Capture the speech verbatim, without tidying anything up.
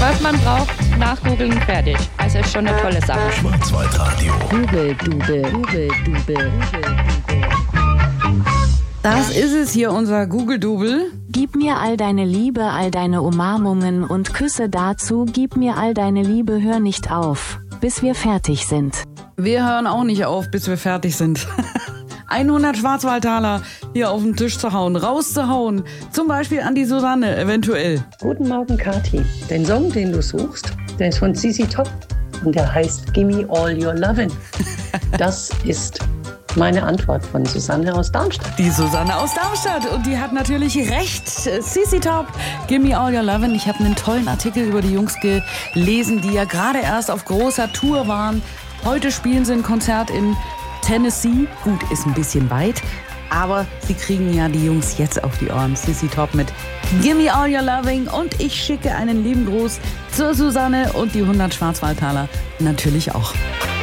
Was man braucht, nachgoogeln, fertig. Also ist schon eine tolle Sache. Schwarzwaldradio. Google-Dube, Google-Dube, Google-Dube. Das ist es hier, unser Google-Double. Gib mir all deine Liebe, all deine Umarmungen und Küsse dazu. Gib mir all deine Liebe, hör nicht auf, bis wir fertig sind. Wir hören auch nicht auf, bis wir fertig sind. hundert Schwarzwaldtaler hier auf den Tisch zu hauen, rauszuhauen. Zum Beispiel an die Susanne, eventuell. Guten Morgen, Kathi. Den Song, den du suchst, der ist von Z Z Top und der heißt Gimme All Your Lovin'. Das ist meine Antwort von Susanne aus Darmstadt. Die Susanne aus Darmstadt. Und die hat natürlich recht. Z Z Top, Gimme All Your Lovin'. Ich habe einen tollen Artikel über die Jungs gelesen, die ja gerade erst auf großer Tour waren. Heute spielen sie ein Konzert in Tennessee. Gut, ist ein bisschen weit. Aber sie kriegen ja die Jungs jetzt auf die Ohren. Z Z Top mit Gimme All Your Loving. Und ich schicke einen lieben Gruß zur Susanne und die hundert Schwarzwaldtaler natürlich auch.